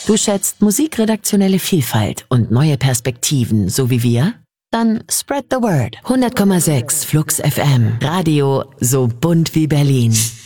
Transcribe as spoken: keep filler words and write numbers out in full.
Du schätzt musikredaktionelle Vielfalt und neue Perspektiven, so wie wir? Dann spread the word. hundert Komma sechs Flux F M. Radio so bunt wie Berlin.